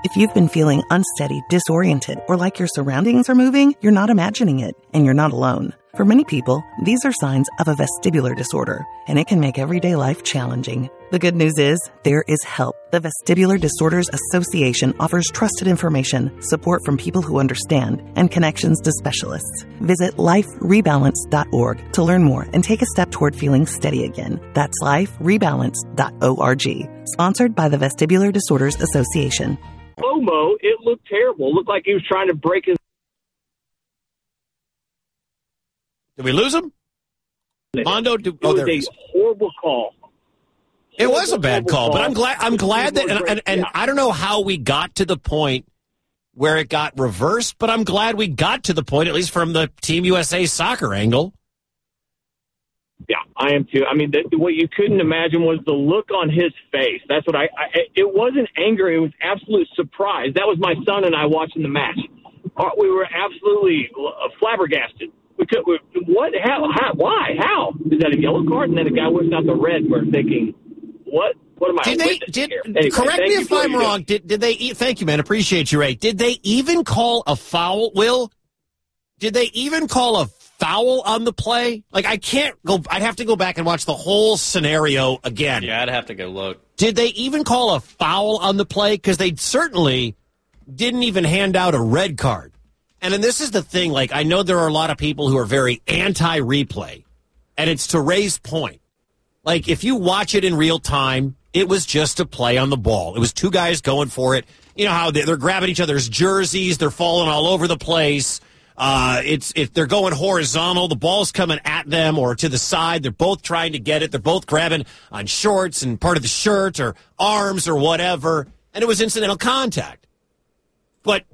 If you've been feeling unsteady, disoriented, or like your surroundings are moving, you're not imagining it, and you're not alone. For many people, these are signs of a vestibular disorder, and it can make everyday life challenging. The good news is, there is help. The Vestibular Disorders Association offers trusted information, support from people who understand, and connections to specialists. Visit liferebalance.org to learn more and take a step toward feeling steady again. That's liferebalance.org. Sponsored by the Vestibular Disorders Association. Slow-mo, it looked terrible. It looked like he was trying to break his... Did we lose him? Mondo? It was a horrible call. It was a bad call, but I'm glad that, and I don't know how we got to the point where it got reversed, but I'm glad we got to the point, at least from the Team USA soccer angle. Yeah, I am too. I mean, what you couldn't imagine was the look on his face. That's what it wasn't anger. It was absolute surprise. That was my son and I watching the match. We were absolutely flabbergasted. What? How? Why? How? Is that a yellow card? And then the guy whips out the red. We're thinking, what? What am I? Anyway, correct me if I'm wrong. Did they? Thank you, man. Appreciate you, Ray. Did they even call a foul? Will? Did they even call a foul on the play? Like, I can't go. I'd have to go back and watch the whole scenario again. Yeah, I'd have to go look. Did they even call a foul on the play? Because they certainly didn't even hand out a red card. And then this is the thing. Like, I know there are a lot of people who are very anti-replay, and it's to Ray's point. Like, if you watch it in real time, it was just a play on the ball. It was two guys going for it. You know how they're grabbing each other's jerseys. They're falling all over the place. If they're going horizontal, the ball's coming at them or to the side. They're both trying to get it. They're both grabbing on shorts and part of the shirt or arms or whatever. And it was incidental contact. But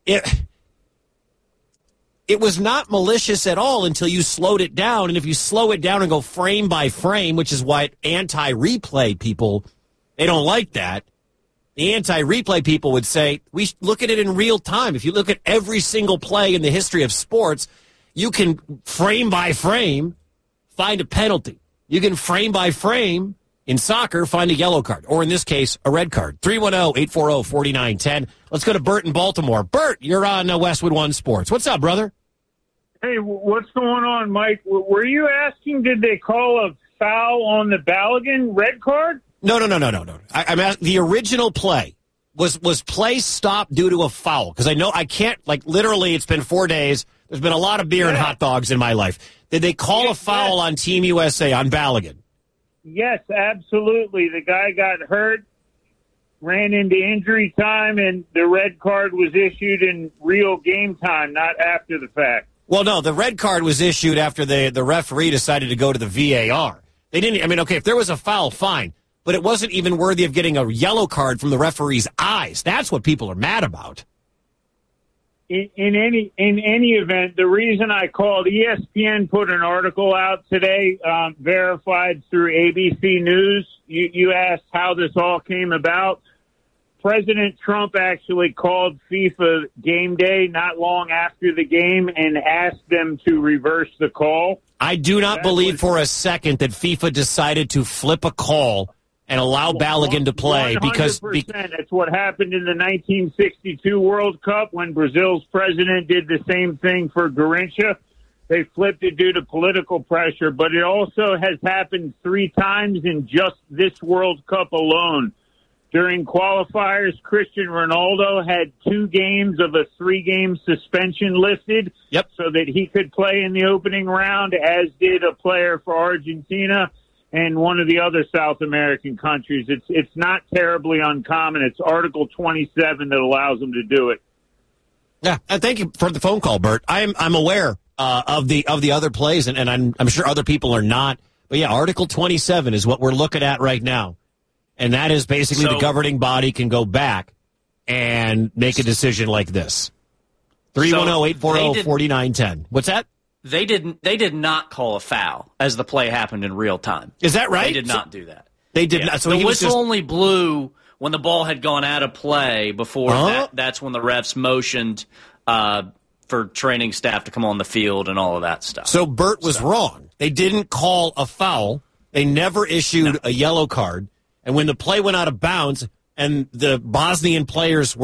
it was not malicious at all until you slowed it down. And if you slow it down and go frame by frame, which is why anti-replay people, they don't like that. The anti-replay people would say, we look at it in real time. If you look at every single play in the history of sports, you can frame by frame find a penalty. You can frame by frame in soccer find a yellow card, or in this case, a red card. 310-840-4910. Let's go to Bert in Baltimore. Bert, you're on Westwood One Sports. What's up, brother? Hey, what's going on, Mike? Were you asking, did they call a foul on the Balogun red card? No. I'm asking, the original play, was play stopped due to a foul? Because I can't, like, literally, it's been 4 days. There's been a lot of beer and hot dogs in my life. Did they call a foul on Team USA, on Balogun? Yes, absolutely. The guy got hurt, ran into injury time, and the red card was issued in real game time, not after the fact. Well, no, the red card was issued after the referee decided to go to the VAR. They didn't, okay, if there was a foul, fine. But it wasn't even worthy of getting a yellow card from the referee's eyes. That's what people are mad about. In any event, the reason I called, ESPN put an article out today, verified through ABC News. You asked how this all came about. President Trump actually called FIFA game day not long after the game and asked them to reverse the call. I do not believe for a second that FIFA decided to flip a call and allow Balogun to play 100%. That's what happened in the 1962 World Cup when Brazil's president did the same thing for Garrincha. They flipped it due to political pressure, but it also has happened 3 times in just this World Cup alone. During qualifiers, Cristiano Ronaldo had 2 games of a 3-game suspension lifted so that he could play in the opening round, as did a player for Argentina and one of the other South American countries. It's not terribly uncommon. It's Article 27 that allows them to do it. Yeah, and thank you for the phone call, Bert. I'm aware of the other plays, and I'm sure other people are not. But yeah, Article 27 is what we're looking at right now, and that is basically the governing body can go back and make a decision like this. 310-840-4910. What's that? They did not call a foul as the play happened in real time. Is that right? They did not do that. They did not. So the whistle only blew when the ball had gone out of play. Before that, that's when the refs motioned for training staff to come on the field and all of that stuff. So Bert was wrong. They didn't call a foul. They never issued a yellow card. And when the play went out of bounds and the Bosnian players were